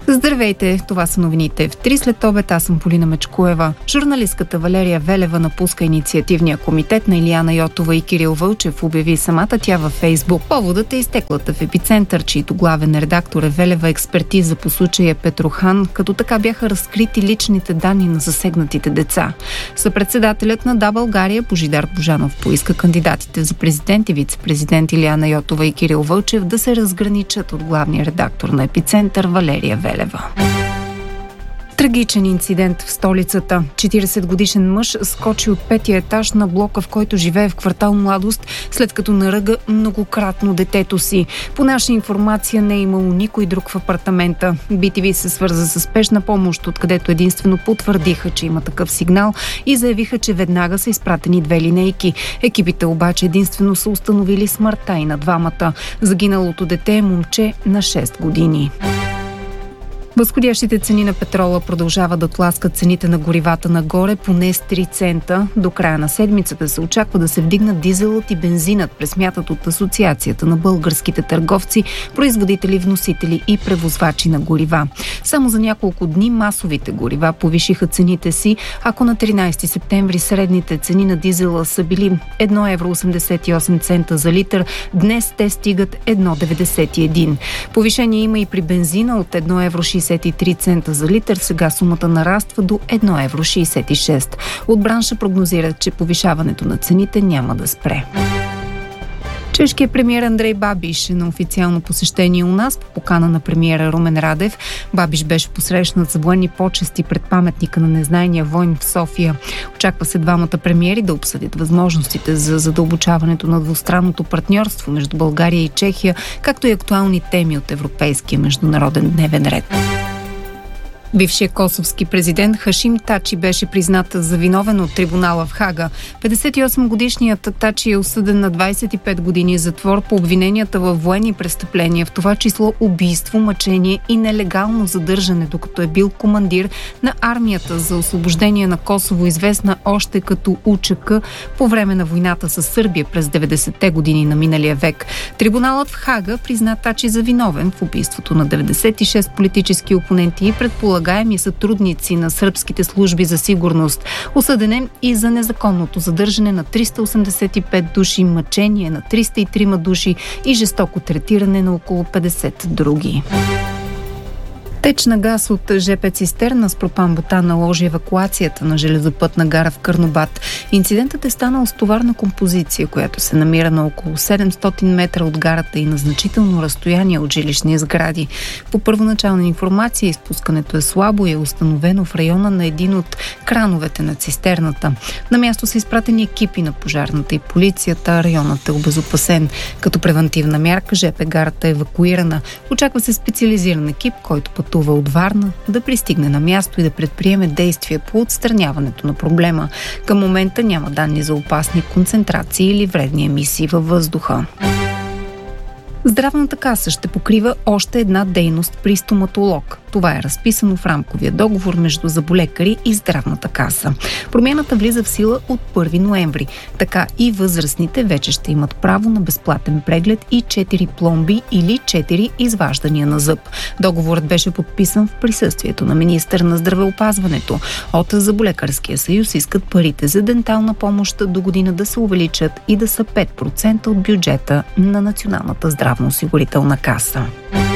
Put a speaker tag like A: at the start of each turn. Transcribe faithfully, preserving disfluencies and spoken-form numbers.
A: Здравейте, това са новините в три след обед. Аз съм Полина Мечкоева. Журналистката Валерия Велева напуска инициативния комитет на Илияна Йотова и Кирил Вълчев, обяви самата тя във Фейсбук. Поводът е изтеклата в Епицентър, чийто главен редактор е Велева, експертиза по случая Петрохан, като така бяха разкрити личните данни на засегнатите деца. Съпредседателят на Да, България Божидар Божанов поиска кандидатите за президент и вице-президент Илияна Йотова и Кирил Вълчев да се разграничат от главния редактор на Епицентър Валерия Велева. Трагичен инцидент в столицата. четиридесетгодишен мъж скочи от петия етаж на блока, в който живее в квартал Младост, след като наръга многократно детето си. По наша информация не е имало никой друг в апартамента. Би ти ви се свърза с спешна помощ, откъдето единствено потвърдиха, че има такъв сигнал и заявиха, че веднага са изпратени две линейки. Екипите обаче единствено са установили смъртта и на двамата. Загиналото дете е момче на шест години. Възходящите цени на петрола продължават да тласкат цените на горивата нагоре поне с три цента. До края на седмицата се очаква да се вдигнат дизелът и бензинът, пресмятат от Асоциацията на българските търговци, производители, вносители и превозвачи на горива. Само за няколко дни масовите горива повишиха цените си. Ако на тринадесети септември средните цени на дизела са били едно евро осемдесет и осем цента за литър, днес те стигат едно деветдесет и един. Повишение има и при бензина от едно евро шейсет и три цента за литър, сега сумата нараства до едно евро шейсет и шест. От бранша прогнозират, че повишаването на цените няма да спре. Чешкият премиер Андрей Бабиш е на официално посещение у нас по покана на премиера Румен Радев. Бабиш беше посрещнат с военни почести пред паметника на незнайния войн в София. Очаква се двамата премиери да обсъдят възможностите за задълбочаването на двустранното партньорство между България и Чехия, както и актуални теми от европейския международен дневен ред. Бившият косовски президент Хашим Тачи беше признат за виновен от трибунала в Хага. петдесет и осемгодишният Тачи е осъден на двадесет и пет години затвор по обвиненията във военни престъпления, в това число убийство, мъчение и нелегално задържане, докато е бил командир на армията за освобождение на Косово, известна още като УЧК, по време на войната с Сърбия през деветдесетте години на миналия век. Трибуналът в Хага призна Тачи за виновен в убийството на деветдесет и шест политически опоненти и предполага гаеми сътрудници на сръбските служби за сигурност. Осъден е и за незаконното задържане на триста осемдесет и пет души, мъчение на триста и три души и жестоко третиране на около петдесет други. Теч на газ от ЖП цистерна с пропан-бутан наложи евакуацията на железопътна гара в Карнобат. Инцидентът е станал с товарна композиция, която се намира на около седемстотин метра от гарата и на значително разстояние от жилищни сгради. По първоначална информация, изпускането е слабо и е установено в района на един от крановете на цистерната. На място са изпратени екипи на пожарната и полицията, районът е обезопасен. Като превантивна мярка ЖП гарата е евакуирана. Очаква се специализиран екип, който пътува от Варна, да пристигне на място и да предприеме действия по отстраняването на проблема. Към момента няма данни за опасни концентрации или вредни емисии във въздуха. Здравната каса ще покрива още една дейност при стоматолог. Това е разписано в рамковия договор между зъболекари и Здравната каса. Промяната влиза в сила от първи ноември. Така и възрастните вече ще имат право на безплатен преглед и четири пломби или четири изваждания на зъб. Договорът беше подписан в присъствието на министър на здравеопазването. От Зъболекарския съюз искат парите за дентална помощ до година да се увеличат и да са пет процента от бюджета на Националната здравноосигурителна каса.